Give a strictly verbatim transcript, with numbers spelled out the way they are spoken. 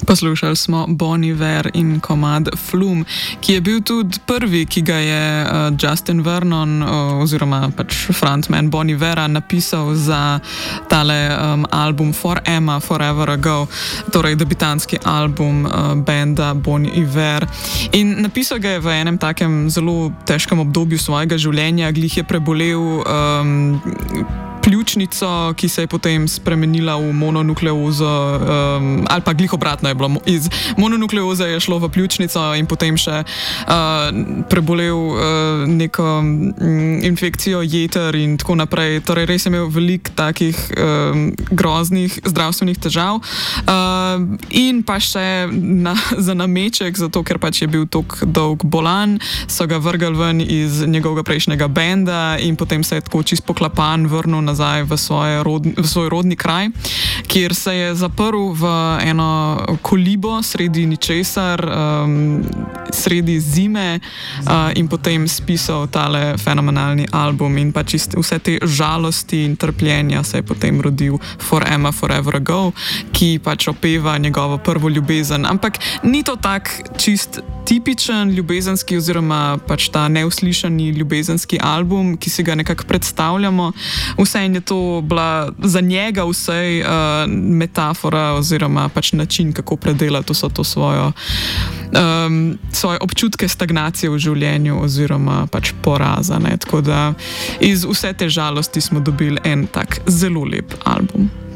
Poslušali smo Bon Iver in komad Flume, ki je bil tudi prvi, ki ga je uh, Justin Vernon uh, oziroma pač frontman Bon Ivera napisal za tale um, album For Emma, Forever Ago, torej debitanski album uh, benda Bon Iver. In napisal ga je v enem takem zelo težkem obdobju svojega življenja, glih je prebolel um, pljučnico, ki se je potem spremenila v mononukleozo, um, ali pa glih obratno je bilo, iz mononukleoze je šlo v pljučnico in potem še uh, prebolel uh, neko um, infekcijo jeter in tako naprej. Torej res je imel veliko takih um, groznih zdravstvenih težav uh, in pa še na, za nameček, zato ker pač je bil tok dolg bolan, so ga vrgli ven iz njegovega prejšnjega benda in potem se je tako čist poklapan vrnil nazaj v, rodni, v svoj rodni kraj, kjer se je zaprl v eno kolibo sredi ničesar, um, sredi zime uh, in potem spisal tale fenomenalni album in pač vse te žalosti in trpljenja se je potem rodil For Emma, Forever Ago, ki pač opeva njegovo prvo ljubezen. Ampak ni to tak čist tipičen ljubezenski oziroma pač ta neuslišani ljubezenski album, ki si ga nekako predstavljamo. Vseeno je to bila za njega vsej uh, metafora oziroma pač način, kako predelati vso to svojo, um, svoje občutke stagnacije v življenju oziroma pač poraza. Ne? Tako da iz vse te žalosti smo dobili en tak zelo lep album.